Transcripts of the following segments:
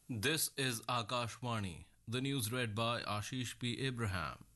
This is Akashvani. The news read by Ashish P. Abraham.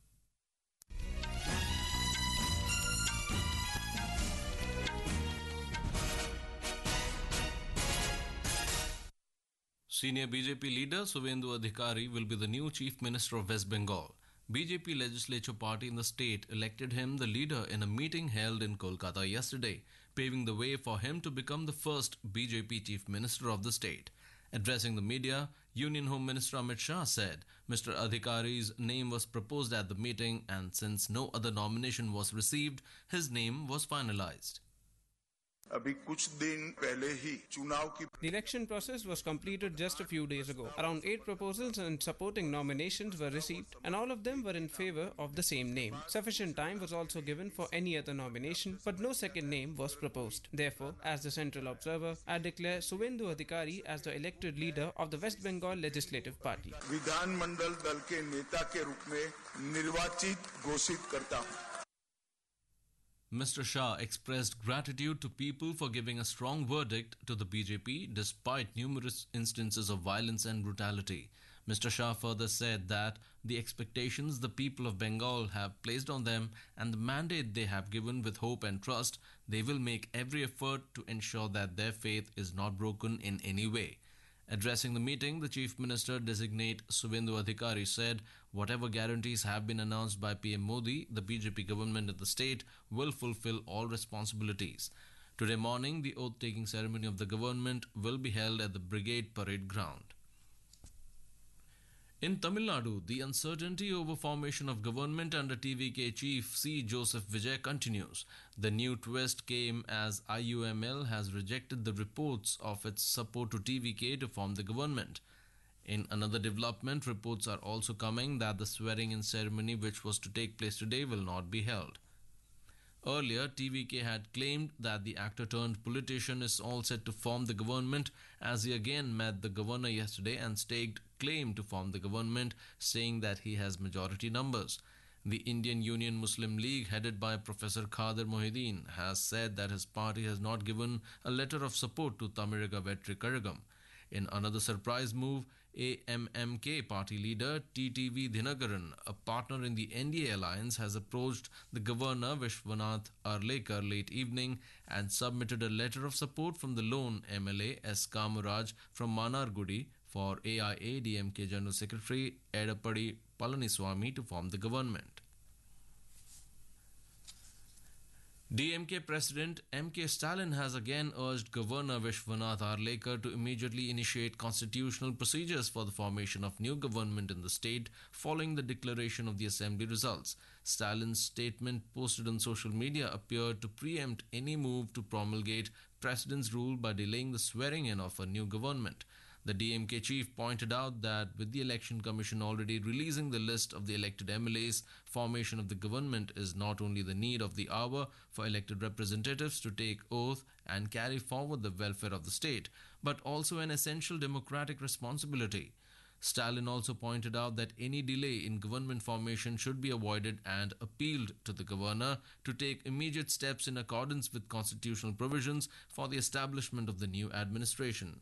Senior BJP leader Suvendu Adhikari will be the new Chief Minister of West Bengal. BJP legislature party in the state elected him the leader in a meeting held in Kolkata yesterday, paving the way for him to become the first BJP Chief Minister of the state. Addressing the media, Union Home Minister Amit Shah said Mr. Adhikari's name was proposed at the meeting and since no other nomination was received, his name was finalized. अभी कुछ दिन पहले ही चुनाव की The election process was completed just a few days ago. Around 8 proposals and supporting nominations were received, and all of them were in favor of the same name. Sufficient time was also given for any other nomination, but no second name was proposed. Therefore, as the central observer, I declare Suvendu Adhikari as the elected leader of the West Bengal Legislative Party. विधानमंडल दल के नेता के रूप में निर्वाचित घोषित करता हूं. Mr. Shah expressed gratitude to people for giving a strong verdict to the BJP despite numerous instances of violence and brutality. Mr. Shah further said that the expectations the people of Bengal have placed on them and the mandate they have given with hope and trust, they will make every effort to ensure that their faith is not broken in any way. Addressing the meeting, the Chief Minister designate Suvendu Adhikari said whatever guarantees have been announced by PM Modi, the BJP government of the state will fulfill all responsibilities. Today morning, the oath-taking ceremony of the government will be held at the Brigade Parade Ground. In Tamil Nadu, the uncertainty over formation of government under TVK chief C. Joseph Vijay continues. The new twist came as IUML has rejected the reports of its support to TVK to form the government. In another development, reports are also coming that the swearing-in ceremony which was to take place today will not be held. Earlier, TVK had claimed that the actor-turned-politician is all set to form the government as he again met the governor yesterday and staked claim to form the government, saying that he has majority numbers. The Indian Union Muslim League, headed by Professor Khader Mohideen, has said that his party has not given a letter of support to Tamiraga Vetri Karagam. In another surprise move, AMMK party leader TTV Dinagaran, a partner in the NDA alliance, has approached the governor Vishwanath Arlekar late evening and submitted a letter of support from the lone MLA S. Kamaraj from Manargudi for AIA-DMK General Secretary Edapadi Palaniswamy to form the government. DMK President M.K. Stalin has again urged Governor Vishwanath Arlekar to immediately initiate constitutional procedures for the formation of new government in the state following the declaration of the assembly results. Stalin's statement posted on social media appeared to preempt any move to promulgate President's rule by delaying the swearing-in of a new government. The DMK chief pointed out that with the Election Commission already releasing the list of the elected MLAs, formation of the government is not only the need of the hour for elected representatives to take oath and carry forward the welfare of the state, but also an essential democratic responsibility. Stalin also pointed out that any delay in government formation should be avoided and appealed to the governor to take immediate steps in accordance with constitutional provisions for the establishment of the new administration.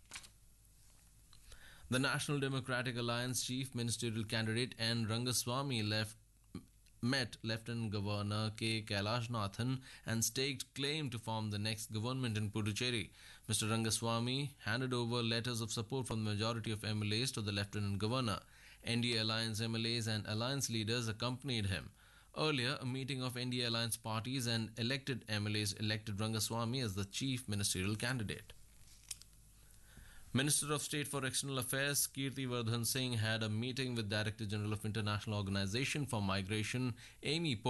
The National Democratic Alliance Chief Ministerial Candidate N. Rangaswamy met Lieutenant Governor K. Kailashnathn and staked claim to form the next government in Puducherry. Mr. Rangaswamy handed over letters of support from the majority of MLAs to the Lieutenant Governor. NDA Alliance MLAs and alliance leaders accompanied him. Earlier, a meeting of NDA Alliance parties and elected MLAs elected Rangaswamy as the Chief Ministerial Candidate. Minister of State for External Affairs Kirti Vardhan Singh had a meeting with Director General of International Organization for Migration Amy